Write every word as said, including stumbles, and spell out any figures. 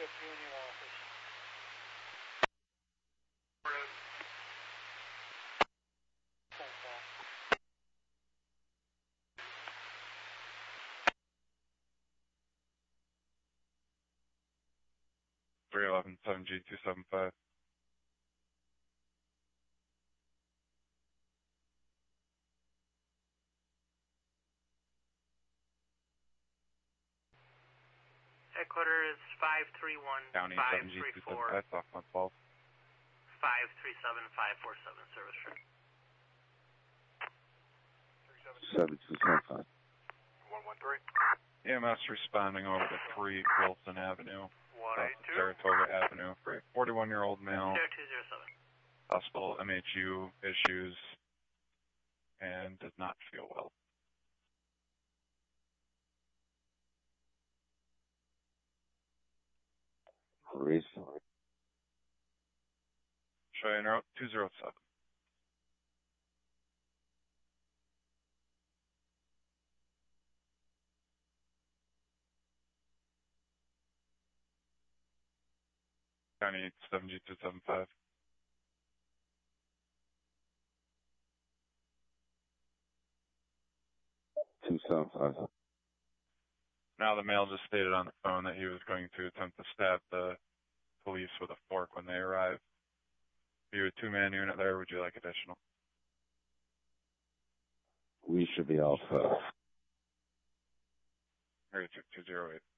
Fifth Union office. Phone call. three eleven seven G two seven five. Headquarters is five three one County five seven G three two seven four five, soft one twelve. five three seven five four seven service room. seven two seven five. one one three. E M S responding over to three Wilson Avenue, one south eight of two. Saratoga Avenue, for a forty-one-year-old male, zero two zero seven. possible M H U issues, and does not feel well. Recently. Show you route two zero seven. County seven G two seven five. two seven five. Now the male just stated on the phone that he was going to attempt to stab the police with a fork when they arrive. Are you a two-man unit there, or would you like additional? We should be all set. Area two two zero eight.